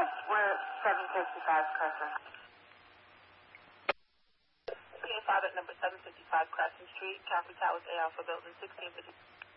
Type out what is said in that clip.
We're at 755 Crescent. PA5 at number 755 Crescent Street, Caffrey Towers, A Alpha Building 1650.